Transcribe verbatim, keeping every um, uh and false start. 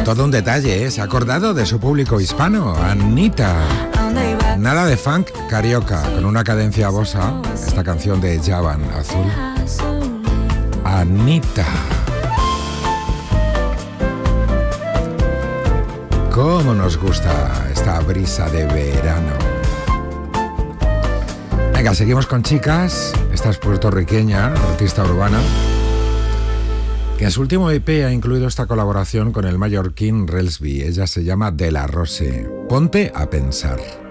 Todo un detalle, ¿eh? Se ha acordado de su público hispano, Anita. Nada de funk carioca, con una cadencia bossa, esta canción de Javan Azul. Anita. Cómo nos gusta esta brisa de verano. Venga, seguimos con chicas. Esta es puertorriqueña, artista urbana, que en su último E P ha incluido esta colaboración con el mallorquín Relsby. Ella se llama De La Rose. Ponte a pensar.